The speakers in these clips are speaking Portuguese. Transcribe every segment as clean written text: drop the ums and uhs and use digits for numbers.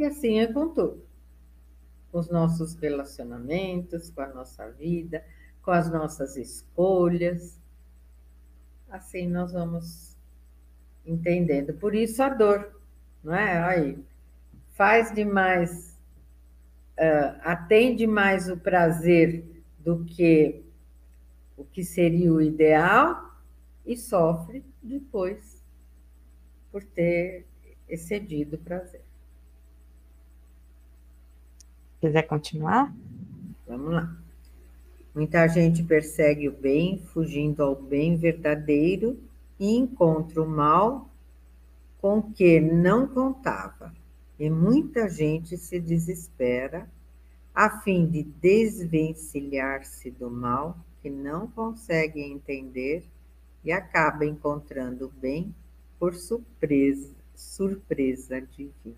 assim é com tudo. Com os nossos relacionamentos, com a nossa vida, com as nossas escolhas. Assim nós vamos entendendo. Por isso a dor, não é? Aí, faz demais, atende mais o prazer do que o que seria o ideal e sofre depois por ter excedido o prazer. Quiser continuar? Vamos lá. Muita gente persegue o bem, fugindo ao bem verdadeiro e encontra o mal com que não contava. E muita gente se desespera a fim de desvencilhar-se do mal que não consegue entender e acaba encontrando o bem por surpresa divina.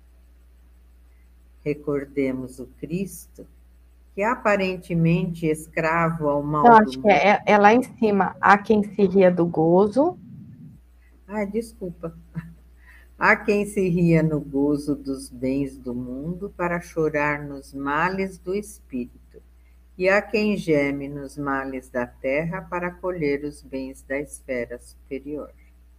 Recordemos o Cristo, que aparentemente escravo ao mal Eu do acho que mundo. é lá em cima. Há quem se ria do gozo. Ai, desculpa. Há quem se ria no gozo dos bens do mundo para chorar nos males do espírito, e há quem geme nos males da terra para colher os bens da esfera superior.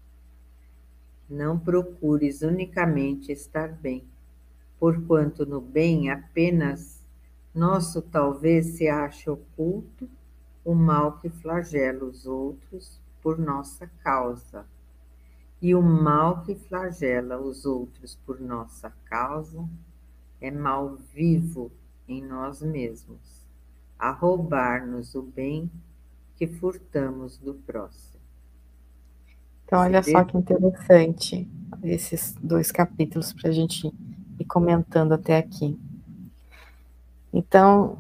Não procures unicamente estar bem, porquanto no bem apenas nosso talvez se ache oculto o mal que flagela os outros por nossa causa. E o mal que flagela os outros por nossa causa é mal vivo em nós mesmos, a roubar-nos o bem que furtamos do próximo. Então, olha só que interessante esses 2 capítulos para a gente ir comentando até aqui. Então,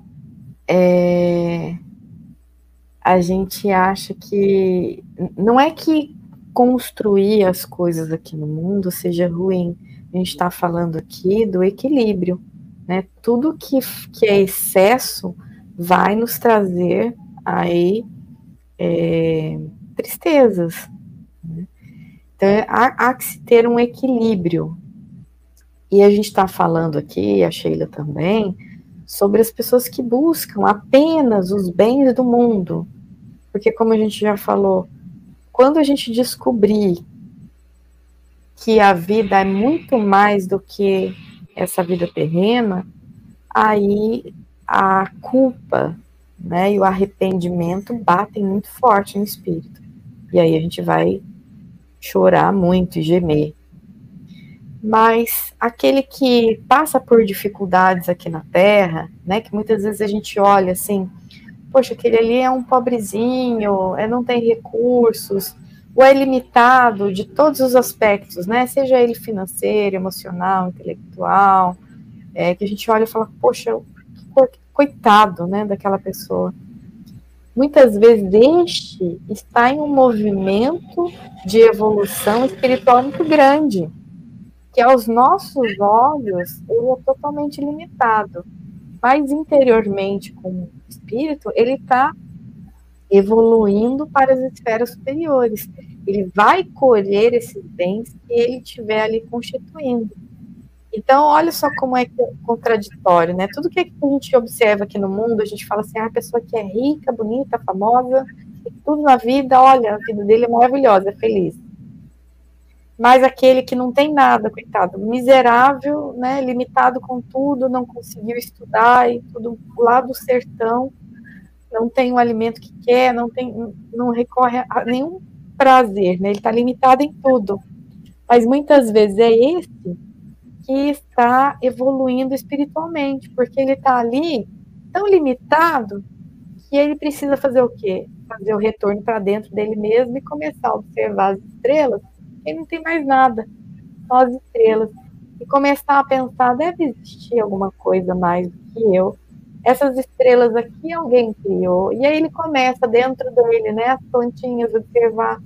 a gente acha que não é que construir as coisas aqui no mundo seja ruim. A gente está falando aqui do equilíbrio, né? Tudo que é excesso vai nos trazer aí tristezas. Né? Então, há que se ter um equilíbrio. E a gente está falando aqui, a Sheila também, sobre as pessoas que buscam apenas os bens do mundo. Porque, como a gente já falou, quando a gente descobrir que a vida é muito mais do que essa vida terrena, aí a culpa, né, e o arrependimento batem muito forte no espírito. E aí a gente vai chorar muito e gemer. Mas aquele que passa por dificuldades aqui na Terra, né, que muitas vezes a gente olha assim, poxa, aquele ali é um pobrezinho, não tem recursos, ou é limitado de todos os aspectos, né? Seja ele financeiro, emocional, intelectual, que a gente olha e fala, poxa, coitado, né, daquela pessoa. Muitas vezes este está em um movimento de evolução espiritual muito grande, que aos nossos olhos ele é totalmente limitado, mas interiormente, como o espírito, ele está evoluindo para as esferas superiores. Ele vai colher esses bens que ele estiver ali constituindo. Então, olha só como é contraditório, né? Tudo que a gente observa aqui no mundo, a gente fala assim, a pessoa que é rica, bonita, famosa, tudo na vida, olha, a vida dele é maravilhosa, é feliz. Mas aquele que não tem nada, coitado, miserável, né, limitado com tudo, não conseguiu estudar e tudo lá do sertão, não tem o alimento que quer, não recorre a nenhum prazer, né? Ele está limitado em tudo. Mas muitas vezes é esse que está evoluindo espiritualmente, porque ele está ali tão limitado que ele precisa fazer o quê? Fazer o retorno para dentro dele mesmo e começar a observar as estrelas. Ele não tem mais nada, só as estrelas. E começar a pensar, deve existir alguma coisa mais do que eu. Essas estrelas aqui alguém criou. E aí ele começa dentro dele, né, as plantinhas, observar.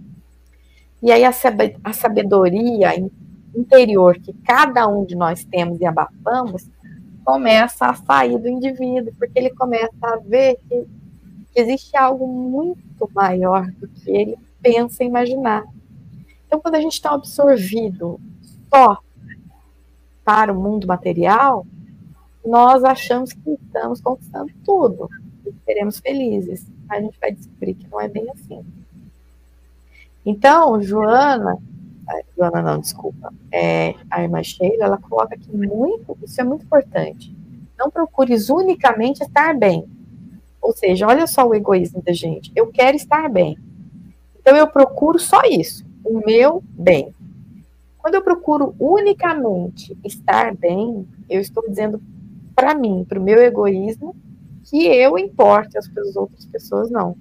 E aí a sabedoria interior que cada um de nós temos e abafamos começa a sair do indivíduo, porque ele começa a ver que existe algo muito maior do que ele pensa e imaginar. Então, quando a gente está absorvido só para o mundo material, nós achamos que estamos conquistando tudo e seremos felizes. A gente vai descobrir que não é bem assim. Então, Joana não, desculpa, a irmã Sheila, ela coloca aqui isso é muito importante. Não procures unicamente estar bem. Ou seja, olha só o egoísmo da gente. Eu quero estar bem. Então, eu procuro só isso, o meu bem. Quando eu procuro unicamente estar bem, eu estou dizendo para mim, para o meu egoísmo, que eu importo, as outras pessoas não.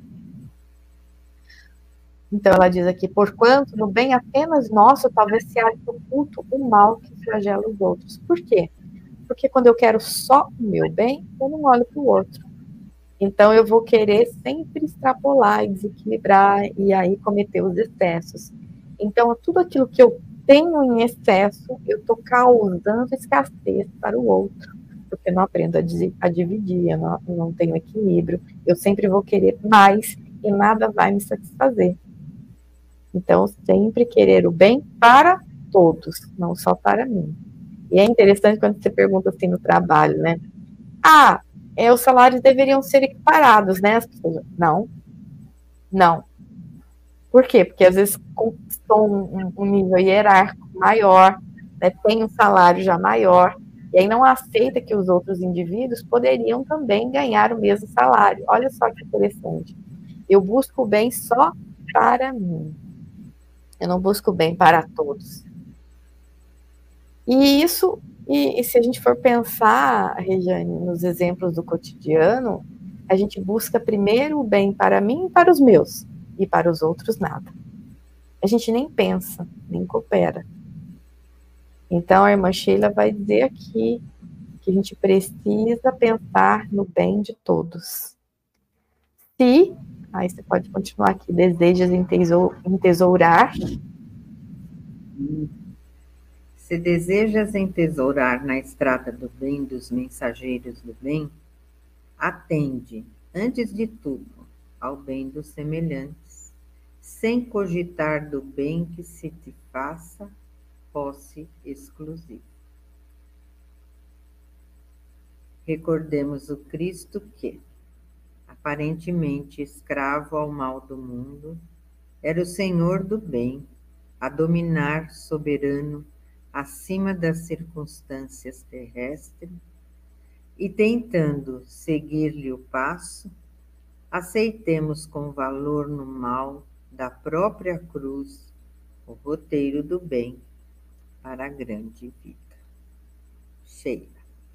Então, ela diz aqui, porquanto no bem apenas nosso, talvez se ache oculto o mal que flagela os outros. Por quê? Porque quando eu quero só o meu bem, eu não olho para o outro. Então, eu vou querer sempre extrapolar e desequilibrar e aí cometer os excessos. Então, tudo aquilo que eu tenho em excesso, eu estou causando escassez para o outro. Porque eu não aprendo a dividir, eu não tenho equilíbrio. Eu sempre vou querer mais e nada vai me satisfazer. Então, sempre querer o bem para todos, não só para mim. E é interessante quando você pergunta assim no trabalho, né? Os salários deveriam ser equiparados, né? As pessoas, não. Por quê? Porque às vezes conquistou um nível hierárquico maior, né? Tem um salário já maior, e aí não aceita que os outros indivíduos poderiam também ganhar o mesmo salário. Olha só que interessante. Eu busco o bem só para mim. Eu não busco o bem para todos. E isso, e se a gente for pensar, Regiane, nos exemplos do cotidiano, a gente busca primeiro o bem para mim e para os meus, e para os outros nada. A gente nem pensa, nem coopera. Então, a irmã Sheila vai dizer aqui que a gente precisa pensar no bem de todos. Aí você pode continuar aqui, desejas entesourar. Se desejas entesourar na estrada do bem dos mensageiros do bem, atende, antes de tudo, ao bem dos semelhantes, sem cogitar do bem que se te faça posse exclusiva. Recordemos o Cristo que, aparentemente escravo ao mal do mundo, era o Senhor do bem, a dominar soberano acima das circunstâncias terrestres, e tentando seguir-lhe o passo, aceitemos com valor no mal da própria cruz o roteiro do bem para a grande vida. Sheila.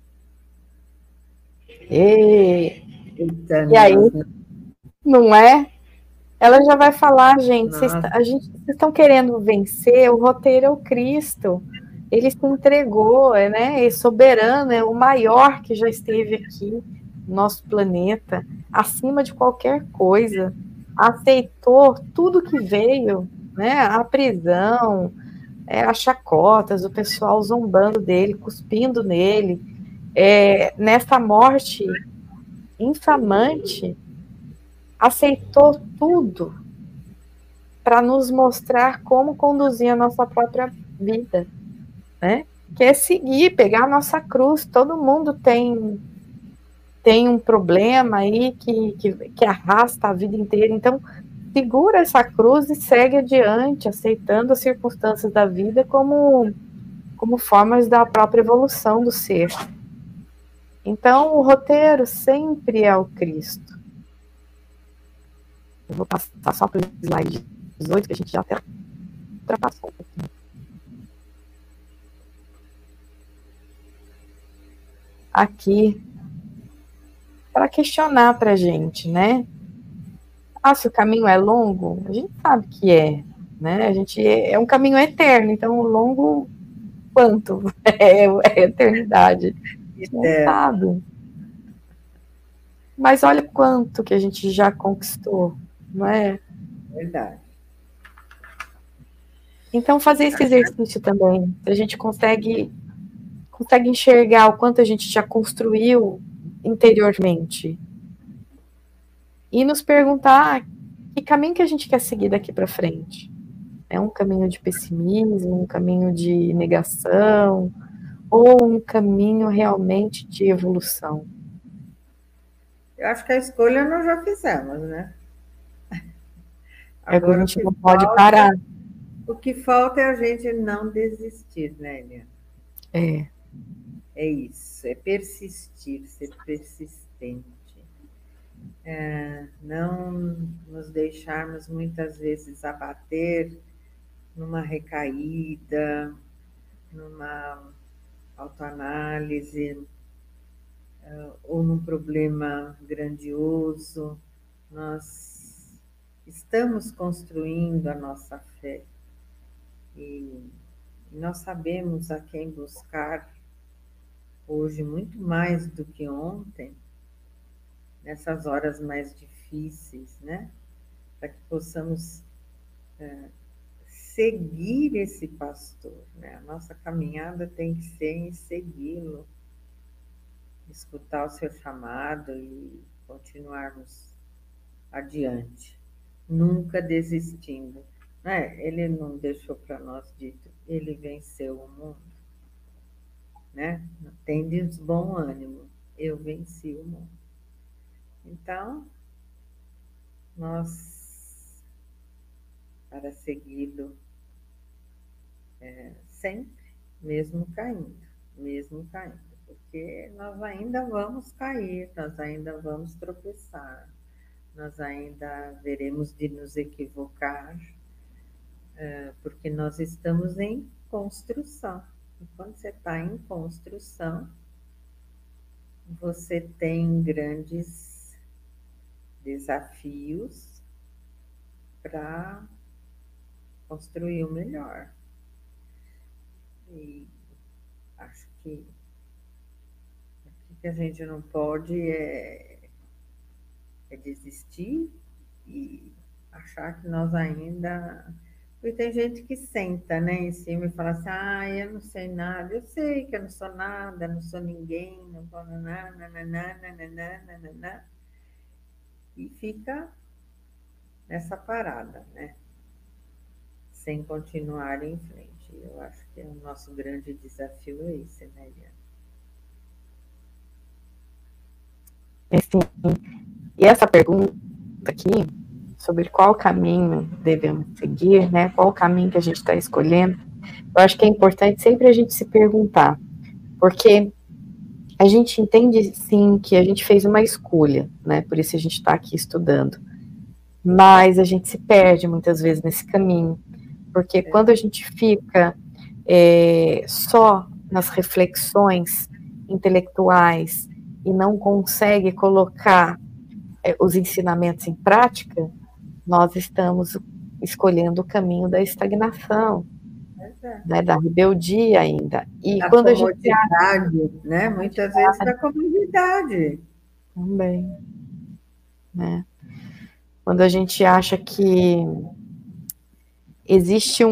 E aí, não é? Ela já vai falar, gente, vocês estão querendo vencer, o roteiro é o Cristo. Ele se entregou, né? É soberano, é o maior que já esteve aqui no nosso planeta, acima de qualquer coisa. Aceitou tudo que veio, né? A prisão, as chacotas, o pessoal zombando dele, cuspindo nele. Nessa morte infamante, aceitou tudo para nos mostrar como conduzir a nossa própria vida, né? Que é seguir, pegar a nossa cruz. Todo mundo tem um problema aí que arrasta a vida inteira. Então, segura essa cruz e segue adiante, aceitando as circunstâncias da vida como formas da própria evolução do ser. Então, o roteiro sempre é o Cristo. Eu vou passar só para o slide 18, que a gente já até ultrapassou um pouquinho. Aqui, para questionar para a gente, né? Se o caminho é longo, a gente sabe que né? A gente é um caminho eterno, então longo quanto? É a eternidade. Não sabe. Mas olha quanto que a gente já conquistou, não é? Verdade. Então, fazer esse exercício também, a gente consegue enxergar o quanto a gente já construiu interiormente. E nos perguntar que caminho que a gente quer seguir daqui para frente. É um caminho de pessimismo, um caminho de negação, ou um caminho realmente de evolução? Eu acho que a escolha nós já fizemos, né? É que a Agora gente não pode parar. o que falta é a gente não desistir, né, Eliana? É, É isso, é persistir, ser persistente. Não nos deixarmos muitas vezes abater numa recaída, numa autoanálise ou num problema grandioso. Nós estamos construindo a nossa fé e nós sabemos a quem buscar hoje muito mais do que ontem, nessas horas mais difíceis, né? Para que possamos seguir esse pastor, né? A nossa caminhada tem que ser em segui-lo, escutar o seu chamado e continuarmos adiante, nunca desistindo. Né? Ele não deixou para nós dito, ele venceu o mundo, né? Tendes bom ânimo, eu venci o mundo. Então, nós, para segui-lo sempre, mesmo caindo, porque nós ainda vamos cair, nós ainda vamos tropeçar, nós ainda veremos de nos equivocar, porque nós estamos em construção. E quando você está em construção, você tem grandes desafios para construir o melhor. E acho que o que a gente não pode é desistir e achar que nós ainda. Porque tem gente que senta, né, em cima e fala assim: ah, eu não sei nada, eu sei que eu não sou nada, não sou ninguém, não vou nananá, e fica nessa parada, né, sem continuar em frente. Eu acho que o nosso grande desafio é esse, né, Eliana? E essa pergunta aqui, sobre qual caminho devemos seguir, né? Qual caminho que a gente está escolhendo, eu acho que é importante sempre a gente se perguntar, porque a gente entende, sim, que a gente fez uma escolha, né? Por isso a gente está aqui estudando. Mas a gente se perde muitas vezes nesse caminho, porque quando a gente fica só nas reflexões intelectuais e não consegue colocar os ensinamentos em prática, nós estamos escolhendo o caminho da estagnação, né, da rebeldia ainda. E Da quando a gente comodidade, né? Muitas vezes da comodidade. também, né? Quando a gente acha que existe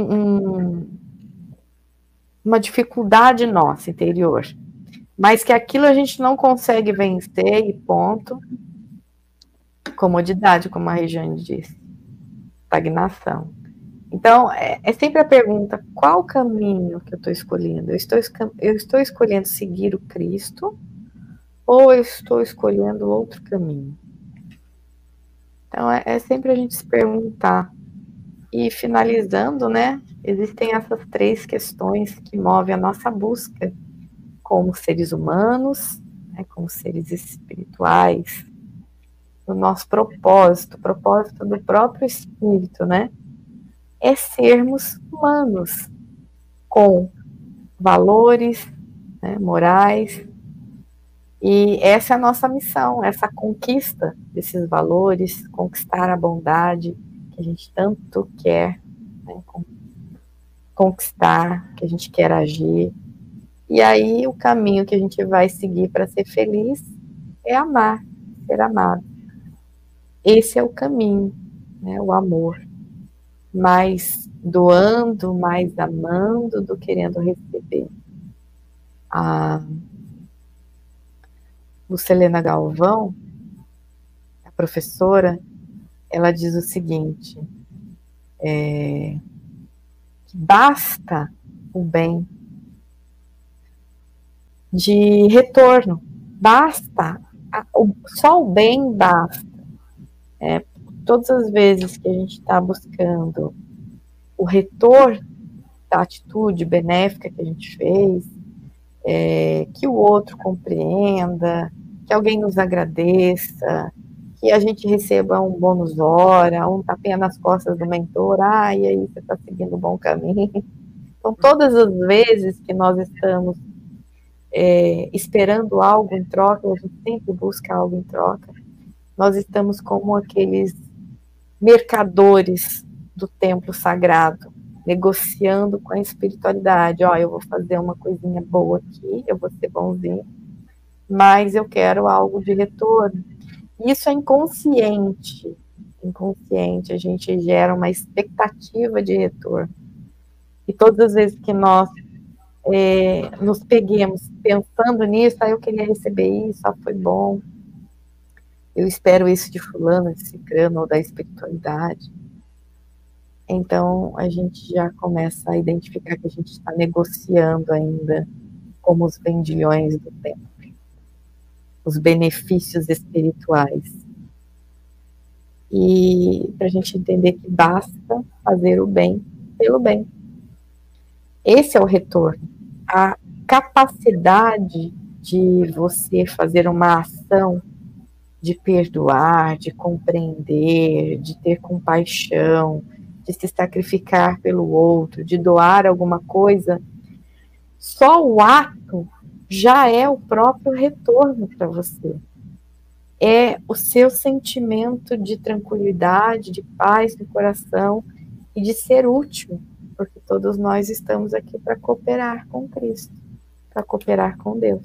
uma dificuldade nossa interior, mas que aquilo a gente não consegue vencer e ponto. Comodidade, como a Regiane disse, estagnação. Então, é sempre a pergunta: qual caminho que eu estou escolhendo? Eu estou escolhendo seguir o Cristo ou eu estou escolhendo outro caminho? Então, é sempre a gente se perguntar. E finalizando, né, existem essas 3 questões que movem a nossa busca como seres humanos, né, como seres espirituais, o nosso propósito, o propósito do próprio Espírito, né, é sermos humanos, com valores, né, morais, e essa é a nossa missão, essa conquista desses valores, conquistar a bondade que a gente tanto quer, né, conquistar, que a gente quer agir. E aí o caminho que a gente vai seguir para ser feliz é amar, ser amado. Esse é o caminho, né, o amor. Mais doando, mais amando do que querendo receber. A Lucilena Galvão, a professora, ela diz o seguinte, que basta o bem, de retorno. Basta, só o bem basta. Todas as vezes que a gente está buscando o retorno da atitude benéfica que a gente fez, que o outro compreenda, que alguém nos agradeça, que a gente receba um bônus hora, um tapinha nas costas do mentor, e aí você está seguindo um bom caminho. Então, todas as vezes que nós estamos esperando algo em troca, a gente sempre busca algo em troca, nós estamos como aqueles mercadores do templo sagrado, negociando com a espiritualidade. Eu vou fazer uma coisinha boa aqui, eu vou ser bonzinho, mas eu quero algo de retorno. Isso é inconsciente. Inconsciente, a gente gera uma expectativa de retorno. E todas as vezes que nós nos peguemos pensando nisso, eu queria receber isso, foi bom, eu espero isso de fulano, de cicrano, ou da espiritualidade. Então, a gente já começa a identificar que a gente está negociando ainda como os vendilhões do tempo, os benefícios espirituais. E para a gente entender que basta fazer o bem pelo bem. Esse é o retorno. A capacidade de você fazer uma ação de perdoar, de compreender, de ter compaixão, de se sacrificar pelo outro, de doar alguma coisa, só o ato já é o próprio retorno para você. É o seu sentimento de tranquilidade, de paz no coração e de ser útil, porque todos nós estamos aqui para cooperar com Cristo, para cooperar com Deus.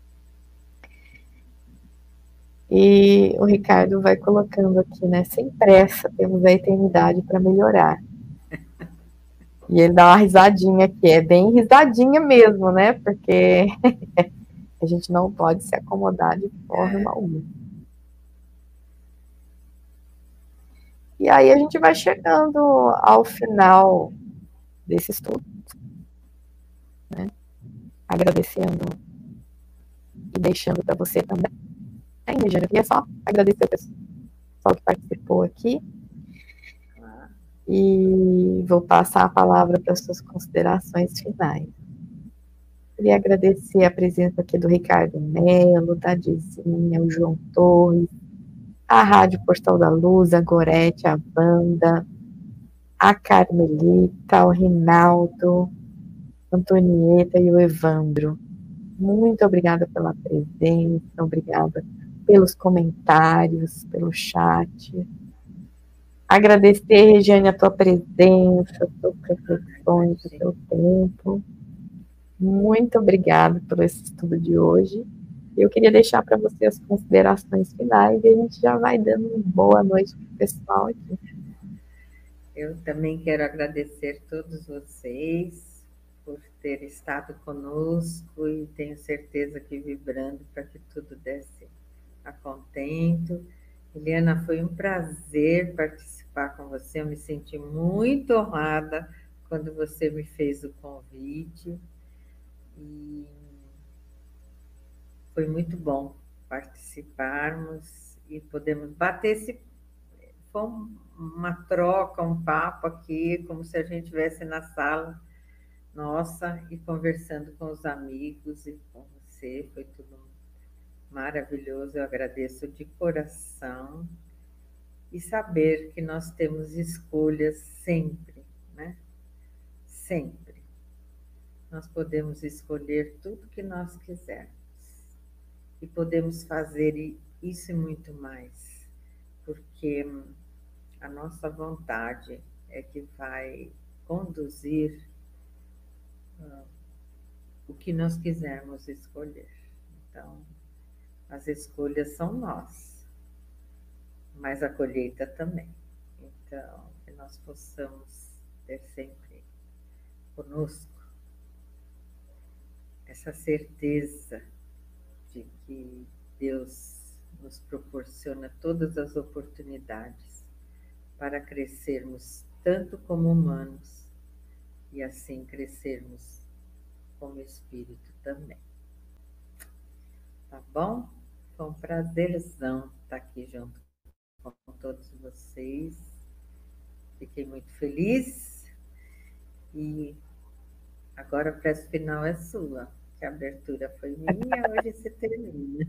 E o Ricardo vai colocando aqui, né? Sem pressa, temos a eternidade para melhorar. E ele dá uma risadinha aqui, é bem risadinha mesmo, né? Porque a gente não pode se acomodar de forma alguma. E aí a gente vai chegando ao final desse estudo, né? Agradecendo e deixando para você também. Eu queria só agradecer o pessoal que participou aqui. E vou passar a palavra para as suas considerações finais. Queria agradecer a presença aqui do Ricardo Melo, da Dizinha, o João Torres, a Rádio Portal da Luz, a Gorete, a Wanda, a Carmelita, o Rinaldo, a Antonieta e o Evandro. Muito obrigada pela presença, obrigada pelos comentários, pelo chat. Agradecer, Regiane, a tua presença, as tuas reflexões, o teu tempo. Muito obrigada por esse estudo de hoje. Eu queria deixar para você as considerações finais e a gente já vai dando uma boa noite para o pessoal aqui. Eu também quero agradecer a todos vocês por ter estado conosco e tenho certeza que vibrando para que tudo desse a contento. Eliana, foi um prazer participar com você, eu me senti muito honrada quando você me fez o convite e foi muito bom participarmos e podemos bater esse... Foi uma troca, um papo aqui, como se a gente estivesse na sala nossa e conversando com os amigos e com você, foi tudo maravilhoso, eu agradeço de coração e saber que nós temos escolhas sempre, né? Sempre. Nós podemos escolher tudo que nós quisermos e podemos fazer isso e muito mais, porque a nossa vontade é que vai conduzir o que nós quisermos escolher. Então, as escolhas são nós, mas a colheita também. Então, que nós possamos ter sempre conosco essa certeza de que Deus nos proporciona todas as oportunidades para crescermos tanto como humanos e assim crescermos como espírito também. bom? Foi um prazerzão estar aqui junto com todos vocês. Fiquei muito feliz. E agora o preço final é sua, que a abertura foi minha, hoje você termina.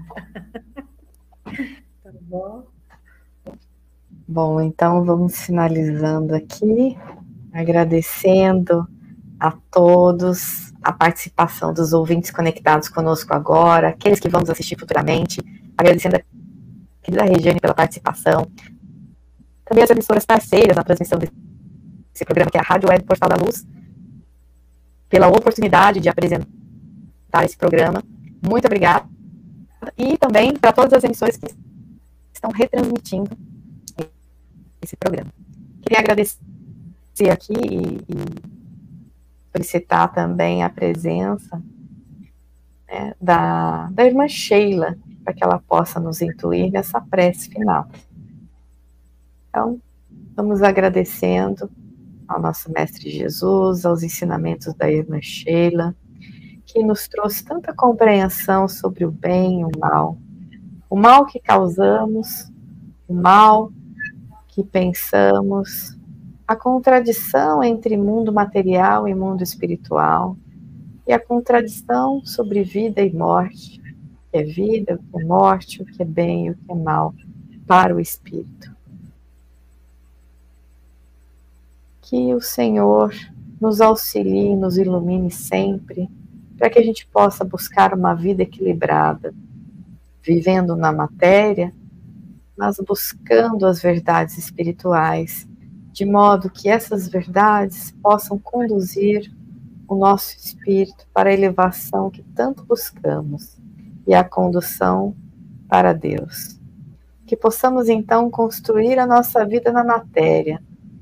Tá bom? Bom, então vamos finalizando aqui, agradecendo a todos a participação dos ouvintes conectados conosco agora, aqueles que vão nos assistir futuramente, agradecendo a querida Regiane pela participação, também as emissoras parceiras na transmissão desse programa, que é a Rádio Web Portal da Luz, pela oportunidade de apresentar esse programa. Muito obrigada. E também para todas as emissoras que estão retransmitindo esse programa. Queria agradecer aqui e solicitar também a presença, né, da irmã Sheila, para que ela possa nos incluir nessa prece final. Então, vamos agradecendo ao nosso Mestre Jesus, aos ensinamentos da irmã Sheila, que nos trouxe tanta compreensão sobre o bem e o mal que causamos, o mal que pensamos, a contradição entre mundo material e mundo espiritual, e a contradição sobre vida e morte, o que é vida, o que é morte, o que é bem e o que é mal para o espírito. Que o Senhor nos auxilie, nos ilumine sempre, para que a gente possa buscar uma vida equilibrada, vivendo na matéria, mas buscando as verdades espirituais, de modo que essas verdades possam conduzir o nosso espírito para a elevação que tanto buscamos e a condução para Deus. Que possamos então construir a nossa vida na matéria,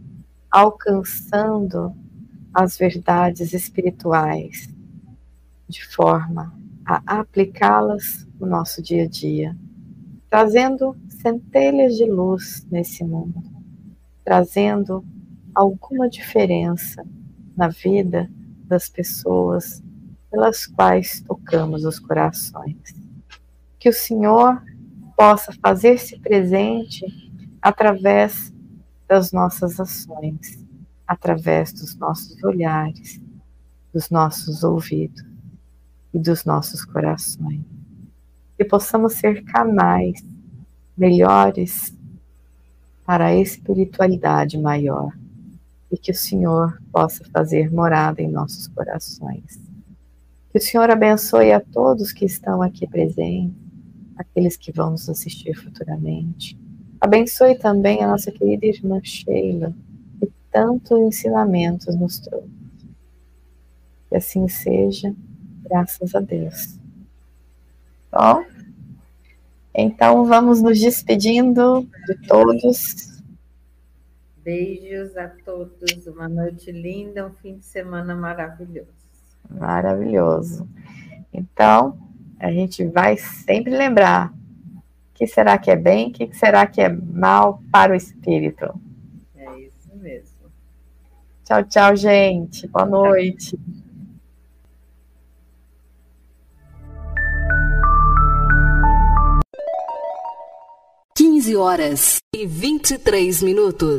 alcançando as verdades espirituais, de forma a aplicá-las no nosso dia a dia, trazendo centelhas de luz nesse mundo, trazendo alguma diferença na vida das pessoas pelas quais tocamos os corações. Que o Senhor possa fazer-se presente através das nossas ações, através dos nossos olhares, dos nossos ouvidos e dos nossos corações. Que possamos ser canais melhores para a espiritualidade maior e que o Senhor possa fazer morada em nossos corações. Que o Senhor abençoe a todos que estão aqui presentes, aqueles que vão nos assistir futuramente. Abençoe também a nossa querida irmã Sheila, que tantos ensinamentos nos trouxe. Que assim seja, graças a Deus. Bom, então vamos nos despedindo de todos. Beijos a todos, uma noite linda, um fim de semana maravilhoso. Maravilhoso. Então, a gente vai sempre lembrar: o que será que é bem, o que será que é mal para o espírito. É isso mesmo. Tchau, tchau, gente. Boa noite. Horas e 23 minutos.